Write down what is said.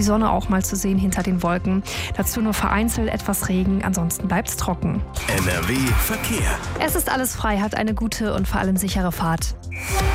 die Sonne auch mal zu sehen hinter den Wolken. Dazu nur vereinzelt etwas Regen, ansonsten bleibt's trocken. NRW Verkehr. Es ist alles frei, hat eine gute und vor allem sichere Fahrt.